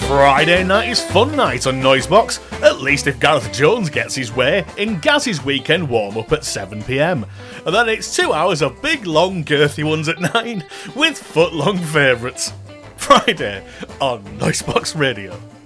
Friday night is fun night on Noisebox, at least if Gareth Jones gets his way, in Gaz's weekend warm-up at 7pm. And then it's 2 hours of big, long, girthy ones at 9, with foot-long favourites. Friday on Noisebox Radio.